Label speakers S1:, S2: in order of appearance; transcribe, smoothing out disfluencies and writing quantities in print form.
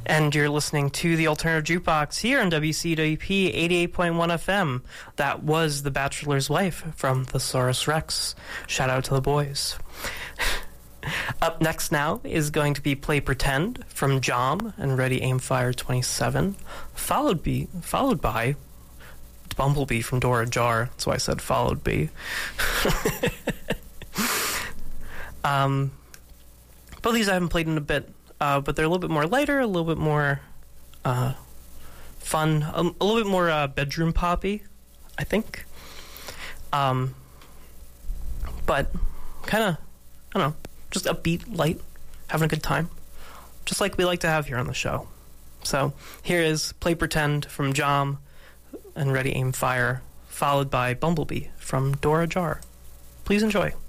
S1: And you're listening to the Alternative Jukebox here on WCWP 88.1 FM. That was The Bachelor's Wife from Thesaurus Rex. Shout out to the boys. Up next now is going to be Play Pretend from Jom and Ready Aim Fire 27, followed by Bumblebee from Dora Jar. That's why I said followed by. Both these I haven't played in a bit, but they're a little bit more lighter, a little bit more fun, a little bit more bedroom poppy, I think. But kind of, I don't know, just upbeat, light, having a good time, just like we like to have here on the show. So here is Play Pretend from Jom and Ready Aim Fire, followed by Bumblebee from Dora Jar. Please enjoy.